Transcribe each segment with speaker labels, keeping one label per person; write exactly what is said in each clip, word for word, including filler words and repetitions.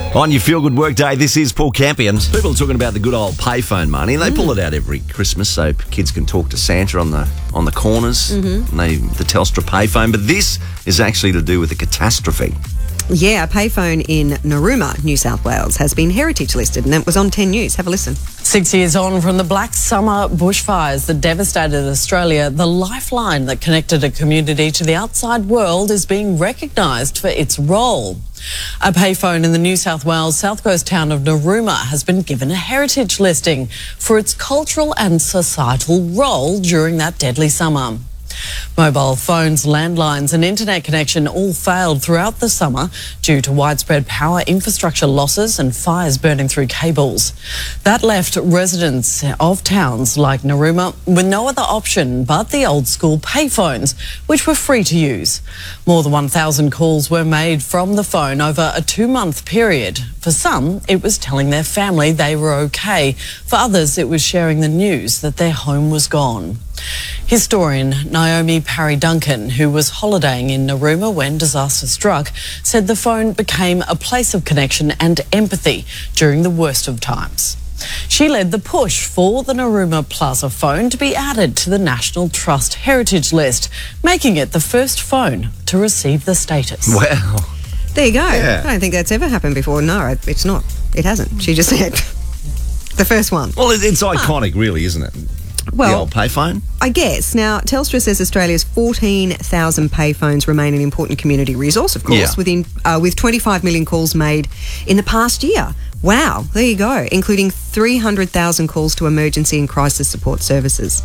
Speaker 1: On your Feel Good Work Day, this is Paul Campion. People are talking about the good old payphone money. They mm. pull it out every Christmas so kids can talk to Santa on the on the corners, mm-hmm. and they, the Telstra payphone. But this is actually to do with a catastrophe.
Speaker 2: Yeah, a payphone in Narooma, New South Wales, has been heritage listed, and it was on ten News. Have a listen.
Speaker 3: Six years on from the Black Summer bushfires that devastated Australia, the lifeline that connected a community to the outside world is being recognised for its role. A payphone in the New South Wales South Coast town of Narooma has been given a heritage listing for its cultural and societal role during that deadly summer. Mobile phones, landlines and internet connection all failed throughout the summer due to widespread power infrastructure losses and fires burning through cables. That left residents of towns like Narooma with no other option but the old school payphones, which were free to use. More than one thousand calls were made from the phone over a two-month period. For some, it was telling their family they were okay. For others, it was sharing the news that their home was gone. Historian Naomi Parry-Duncan, who was holidaying in Narooma when disaster struck, said the phone became a place of connection and empathy during the worst of times. She led the push for the Narooma Plaza phone to be added to the National Trust Heritage List, making it the first phone to receive the status.
Speaker 1: Wow.
Speaker 2: There you go.
Speaker 1: Yeah.
Speaker 2: I don't think that's ever happened before. No, it's not. It hasn't. She just said the first one.
Speaker 1: Well, it's iconic, really, isn't it?
Speaker 2: Well,
Speaker 1: the old payphone?
Speaker 2: I guess. Now, Telstra says Australia's fourteen thousand payphones remain an important community resource, of course,
Speaker 1: Yeah.
Speaker 2: within uh, with twenty-five million calls made in the past year. Wow, there you go, including three hundred thousand calls to emergency and crisis support services.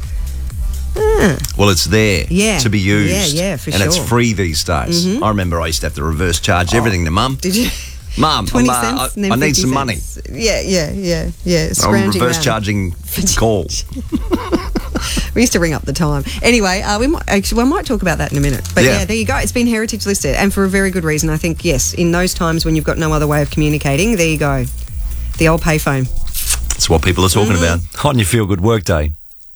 Speaker 2: Ah.
Speaker 1: Well, it's there
Speaker 2: Yeah.
Speaker 1: to be used.
Speaker 2: Yeah, yeah, for
Speaker 1: and
Speaker 2: sure.
Speaker 1: it's free these days.
Speaker 2: Mm-hmm.
Speaker 1: I remember I used to have to reverse charge everything to Mum.
Speaker 2: Did you?
Speaker 1: Mum,
Speaker 2: twenty
Speaker 1: I'm, uh,
Speaker 2: cents
Speaker 1: I,
Speaker 2: and then
Speaker 1: I need
Speaker 2: fifty
Speaker 1: some money.
Speaker 2: cents. Yeah, yeah, yeah, yeah.
Speaker 1: I'm
Speaker 2: Scrounging
Speaker 1: reverse
Speaker 2: around.
Speaker 1: charging calls.
Speaker 2: We used to ring up the time. Anyway, uh, we might actually we might talk about that in a minute. But yeah.
Speaker 1: Yeah.
Speaker 2: there you go. It's been heritage listed, and for a very good reason. I think yes, in those times when you've got no other way of communicating, there you go, the old payphone.
Speaker 1: That's what people are talking
Speaker 2: Mm.
Speaker 1: about on your Feel Good Work Day.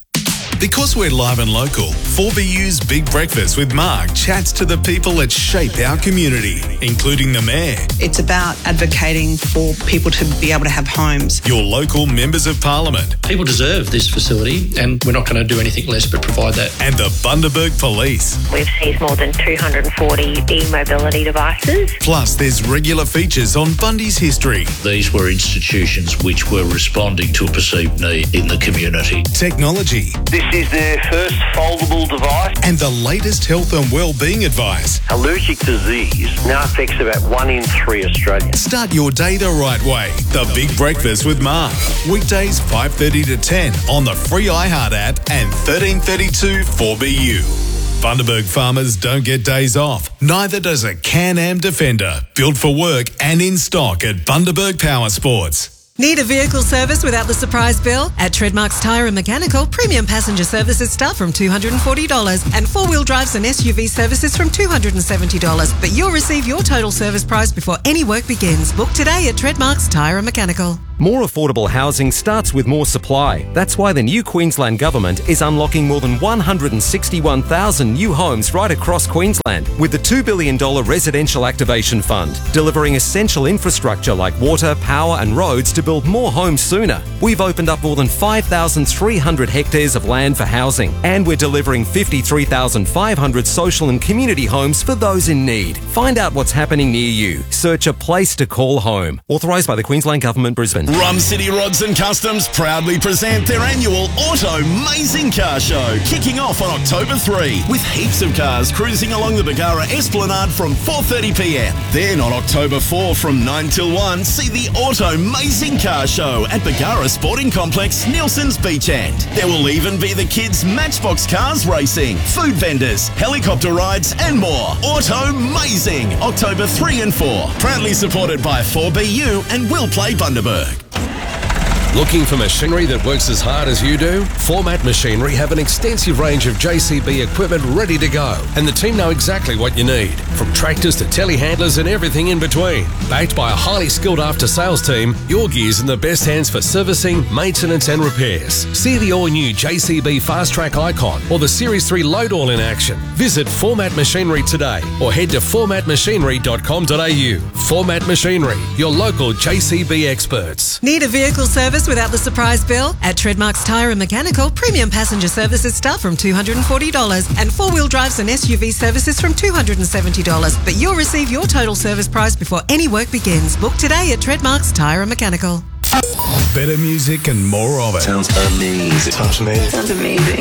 Speaker 4: Because we're live and local, four B U's Big Breakfast with Mark chats to the people that shape our community, including the Mayor,
Speaker 5: It's about advocating for people to be able to have homes.
Speaker 4: your local members of Parliament,
Speaker 6: People deserve this facility, and we're not going to do anything less but provide that.
Speaker 4: and the Bundaberg Police.
Speaker 7: We've seized more than two hundred forty e-mobility devices.
Speaker 4: Plus, there's regular features on Bundy's history,
Speaker 8: These were institutions which were responding to a perceived need in the community.
Speaker 4: technology,
Speaker 9: This is their first foldable device.
Speaker 4: and the latest health and well-being advice.
Speaker 9: Allergic disease now affects about one in three Australians.
Speaker 4: Start your day the right way. The Big Breakfast with Mark. Weekdays five thirty to ten on the free iHeart app and thirteen thirty-two four B U. Bundaberg farmers don't get days off. Neither does a Can-Am Defender. Built for work and in stock at Bundaberg Power Sports.
Speaker 10: Need a vehicle service without the surprise bill? At Treadmarks Tyre and Mechanical, premium passenger services start from two hundred forty dollars and four-wheel drives and S U V services from two hundred seventy dollars. But you'll receive your total service price before any work begins. Book today at Treadmarks Tyre and Mechanical.
Speaker 11: More affordable housing starts with more supply. That's why the new Queensland Government is unlocking more than one hundred sixty-one thousand new homes right across Queensland with the two billion dollars Residential Activation Fund, delivering essential infrastructure like water, power and roads to build more homes sooner. We've opened up more than five thousand three hundred hectares of land for housing, and we're delivering fifty-three thousand five hundred social and community homes for those in need. Find out what's happening near you. Search a place to call home. Authorised by the Queensland Government, Brisbane.
Speaker 4: Rum City Rods and Customs proudly present their annual Auto Amazing Car Show, kicking off on October third, with heaps of cars cruising along the Bargara Esplanade from four thirty p m. Then on October fourth from nine till one, see the Auto Amazing Car Show at Bargara Sporting Complex, Nielsen's Beach End. There will even be the kids' Matchbox cars racing, food vendors, helicopter rides and more. Auto Amazing, October third and fourth. Proudly supported by four B U and Will Play Bundaberg.
Speaker 12: Looking for machinery that works as hard as you do? Format Machinery have an extensive range of J C B equipment ready to go, and the team know exactly what you need, from tractors to telehandlers and everything in between. Backed by a highly skilled after-sales team, your gear's in the best hands for servicing, maintenance and repairs. See the all-new J C B Fast Track Icon or the Series three Load All in action. Visit Format Machinery today or head to format machinery dot com dot a u. Format Machinery, your local J C B experts.
Speaker 10: Need a vehicle service without the surprise bill? At Treadmarks Tyre and Mechanical, premium passenger services start from two hundred forty dollars and four-wheel drives and S U V services from two hundred seventy dollars. But you'll receive your total service price before any work begins. Book today at Treadmarks Tyre and Mechanical.
Speaker 13: Better music and more of it.
Speaker 14: Sounds amazing.
Speaker 13: Sounds amazing.
Speaker 14: Sounds amazing.